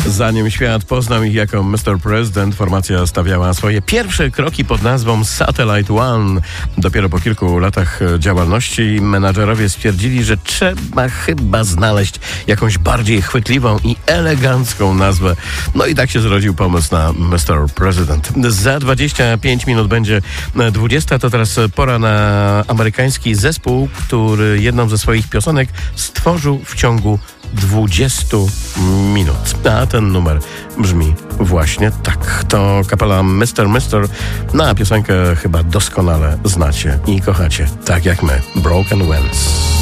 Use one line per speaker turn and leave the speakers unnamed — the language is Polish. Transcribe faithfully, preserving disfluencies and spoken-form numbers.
Zanim świat poznał ich jako mister President, formacja stawiała swoje pierwsze kroki pod nazwą Satellite One. Dopiero po kilku latach działalności menadżerowie stwierdzili, że trzeba chyba znaleźć jakąś bardziej chwytliwą i elegancką nazwę. No i tak się zrodził pomysł na mister President. Za dwadzieścia pięć minut będzie dwudziesta. To teraz pora na amerykański zespół, który jedną ze swoich piosenek stworzył w ciągu dwudziestu minut. A ten numer brzmi właśnie tak. To kapela mister mister. Na piosenkę chyba doskonale znacie i kochacie, tak jak my. Broken Wings.